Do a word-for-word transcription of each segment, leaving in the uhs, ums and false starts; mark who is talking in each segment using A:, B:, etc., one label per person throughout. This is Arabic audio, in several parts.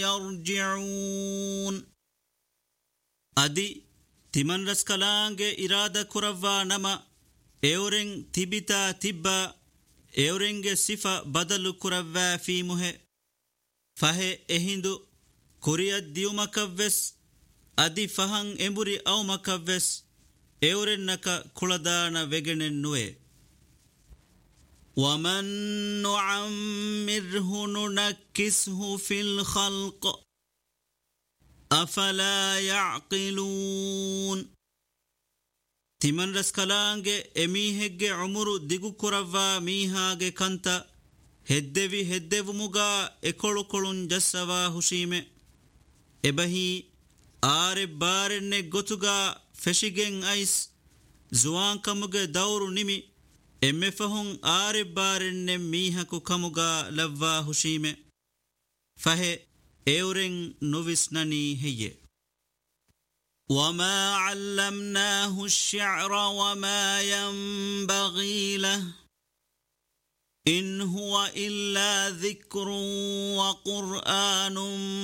A: يرجعون أدي تمن رسكلانج إرادة كروا نما إورين تبتا تبا إورينج صفة بدل كروا في مه فهي إهندو كوريا ديو مكوس أدي فهن إمبري أو مكوس إورين نكا كولدانا ويجنن نوي ومن نعمره ننكسه في الخلق أفلا يعقلون تمن رسكلانج أميهج عمر ديغو كروا ميهاج كانتا هدوي هدو مغا اكولو كولون جسوا هشيمه إبهي آر بارن غتوغا فشيجن ايس زوان كمغ دور نمي امفهون آر بارن ميهكو كمغا لوا هشيمه فهي اورن نوفيسناني هي وما علمناه الشعر وما ينبغي له إن هو إلا ذكر وقرآن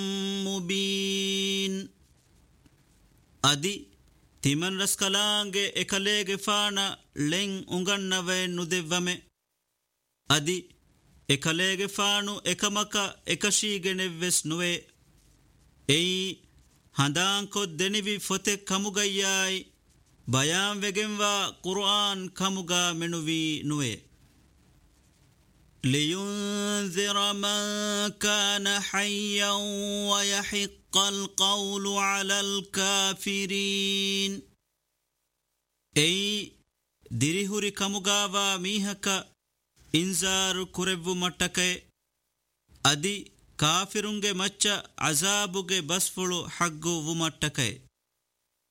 A: مبين أدي تمن رسكلانج إكاليج فانا لين أنغنوه ندفمه أدي إكاليج فانو إكامكا إكاشيج نفس نوه أي هندان كو دنيوي فتك كموغاياي بيان وگنوا قرآن كموغا منوي نوه لينذر من كان حيا ويحق القول على الكافرين أي ديريهوري كموغاوا ميهكا إنذار كربو متكي أدي كافرونگه مچ عذابوگه بسفلو حقو ومتكي